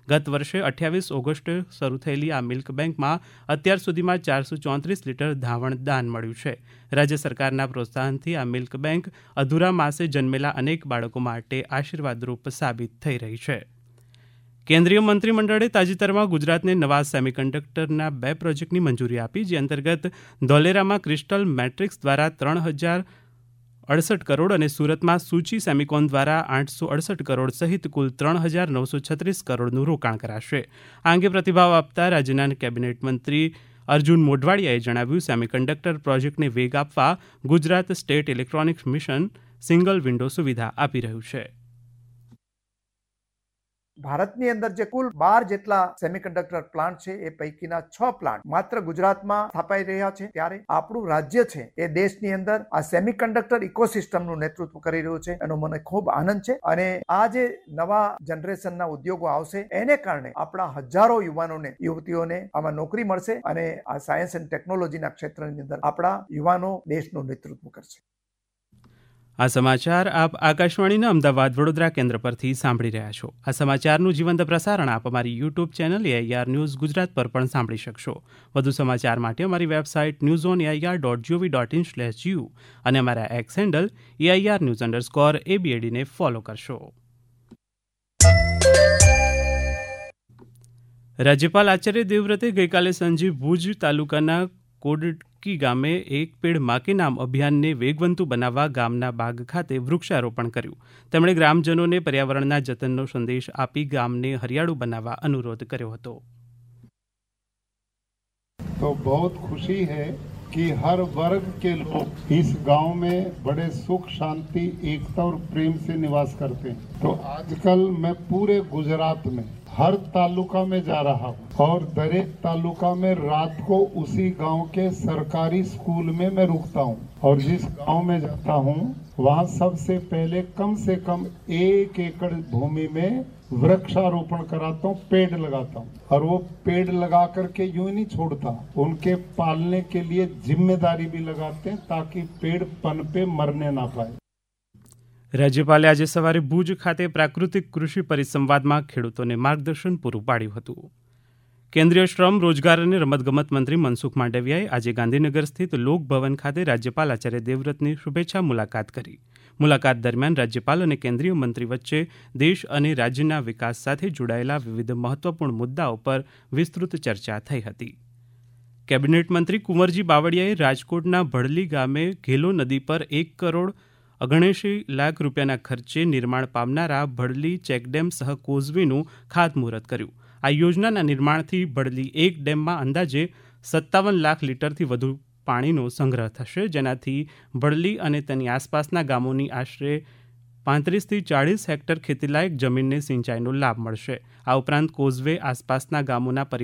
ગત વર્ષે 28 ઓગસ્ટે શરૂ થયેલી આ મિલ્ક બેંકમાં અત્યાર સુધીમાં 434 લીટર ધાવણ દાન મળ્યું છે. રાજ્ય સરકારના પ્રોત્સાહનથી આ મિલ્ક બેંક અધૂરા માસે જન્મેલા અનેક બાળકો માટે આશીર્વાદરૂપ સાબિત થઈ રહી છે. કેન્દ્રીય મંત્રીમંડળે તાજેતરમાં ગુજરાતને નવા સેમિકન્ડક્ટરના 2 પ્રોજેક્ટની મંજૂરી આપી, જે અંતર્ગત ધોલેરામાં ક્રિસ્ટલ મેટ્રિક્સ દ્વારા 3068 કરોડ અને સુરતમાં સૂચી સેમિકોન દ્વારા 868 કરોડ સહિત કુલ 3936 કરોડનું રોકાણ કરાશે. આ અંગે પ્રતિભાવ આપતા રાજ્યના કેબિનેટ મંત્રી અર્જુન મોઢવાડિયાએ જણાવ્યું, સેમિકન્ડક્ટર પ્રોજેક્ટને વેગ આપવા Gujarat state electronics mission single window સુવિધા આપી રહ્યું છે. ભારતની અંદર જે કુલ 12 જેટલા સેમિકન્ડક્ટર પ્લાન્ટ છે એ પૈકીના 6 પ્લાન્ટ માત્ર ગુજરાતમાં સ્થાપાઈ રહ્યા છે. ત્યારે આપણું રાજ્ય છે એ દેશની અંદર આ સેમિકન્ડક્ટર ઇકોસિસ્ટમનું નેતૃત્વ કરી રહ્યું છે. એનો મને ખૂબ આનંદ છે અને આ જે નવા જનરેશનના ઉદ્યોગો આવશે એને કારણે આપણા હજારો યુવાનોને યુવતીઓને આમાં નોકરી મળશે અને આ સાયન્સ એન્ડ ટેકનોલોજીના ક્ષેત્રની અંદર આપણા યુવાનો દેશનું નેતૃત્વ કરશે. આ સમાચાર આપ આકાશવાણીના અમદાવાદ વડોદરા કેન્દ્ર પરથી સાંભળી રહ્યા છો. આ સમાચારનું જીવંત પ્રસારણ આપ અમારી YouTube channel AIR news Gujarat પર પણ સાંભળી શકશો. વધુ સમાચાર માટે અમારી વેબસાઇટ newsonair.gov.in/u અને અમારા એક્સ હેન્ડલ AIR_news_ABAD ને ફોલો કરશો. રાજ્યપાલ આચાર્ય દેવવ્રતે ગઈકાલે સાંજે ભુજ તાલુકાના કોડકી ગામે એક પેડ માં કે નામ અભિયાનને વેગવંતુ બનાવવા ગામના બાગ ખાતે વૃક્ષારોપણ કર્યું. તેમણે ગ્રામજનોને પર્યાવરણના જતનનો સંદેશ આપી ગામને હરિયાળું બનાવવા અનુરોધ કર્યો હતો. तो बहुत खुशी है कि हर वर्ग के लोग इस गांव में बड़े सुख शांति एकता और प्रेम से निवास करते हैं. तो आजकल मैं पूरे गुजरात में हर तालुका में जा रहा हूँ और दरेक तालुका में रात को उसी गांव के सरकारी स्कूल में मैं रुकता हूँ और जिस गांव में जाता हूँ वहाँ सबसे पहले कम से कम 1 एकड़ भूमि में वृक्षारोपण कराता हूँ, पेड़ लगाता हूँ और वो पेड़ लगा करके यूं नहीं छोड़ता, उनके पालने के लिए जिम्मेदारी भी लगाते हैं ताकि पेड़ पनपे मरने ना पाए. રાજ્યપાલે આજે સવારે ભુજ ખાતે પ્રાકૃતિક કૃષિ પરિસંવાદમાં ખેડૂતોને માર્ગદર્શન પૂરું પાડ્યું હતું. કેન્દ્રીય શ્રમ, રોજગાર અને રમતગમત મંત્રી મનસુખ માંડવિયાએ આજે ગાંધીનગર સ્થિત લોકભવન ખાતે રાજ્યપાલ આચાર્ય દેવવ્રતની શુભેચ્છા મુલાકાત કરી. મુલાકાત દરમિયાન રાજ્યપાલ અને કેન્દ્રીય મંત્રી વચ્ચે દેશ અને રાજ્યના વિકાસ સાથે જોડાયેલા વિવિધ મહત્વપૂર્ણ મુદ્દાઓ પર વિસ્તૃત ચર્ચા થઈ હતી. કેબિનેટ મંત્રી કુંવરજી બાવળિયાએ રાજકોટના ભડલી ગામે ઘેલો નદી પર 1 કરોડ 79 લાખ રૂપિયાના ખર્ચે નિર્માણ પામનારા ભડલી ચેકડેમ સહ કોઝવેનું ખાતમુહૂર્ત કર્યું. આ યોજનાના નિર્માણથી ભડલી એક ડેમમાં અંદાજે 57 લાખ લીટરથી વધુ પાણીનો સંગ્રહ થશે, જેનાથી ભડલી અને તેની આસપાસના ગામોની આશરે 35 થી 40 હેક્ટર ખેતીલાયક જમીનને સિંચાઈનો લાભ મળશે. આ ઉપરાંત કોઝવે આસપાસના ગામોના